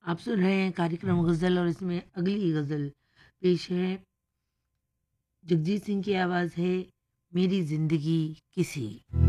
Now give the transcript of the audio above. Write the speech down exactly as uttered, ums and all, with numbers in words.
आप सुन रहे हैं कार्यक्रम गज़ल और इसमें अगली गज़ल पेश है। जगजीत सिंह की आवाज़ है, मेरी ज़िंदगी किसी।